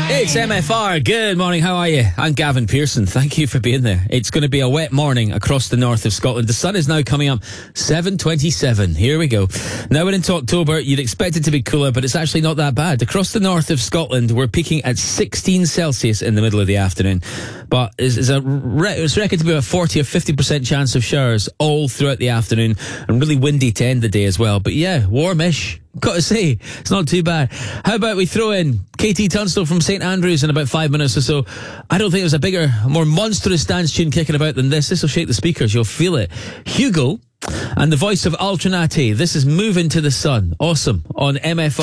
It's MFR. Good morning. How are you? I'm Gavin Pearson. Thank you for being there. It's going to be a wet morning across the north of Scotland. The sun is now coming up. 7:27. Here we go. Now we're into October. You'd expect it to be cooler, but it's actually not that bad. Across the north of Scotland, we're peaking at 16 Celsius in the middle of the afternoon. But it's reckoned to be a 40 or 50% chance of showers all throughout the afternoon, and really windy to end the day as well. But yeah, warmish. Got to say, it's not too bad. How about we throw in KT Tunstall from St Andrews in about 5 minutes or so. I don't think there's a bigger, more monstrous dance tune kicking about than this. This will shake the speakers. You'll feel it. Hugo and the voice of Alternati. This is Moving to the Sun. Awesome. On MFR.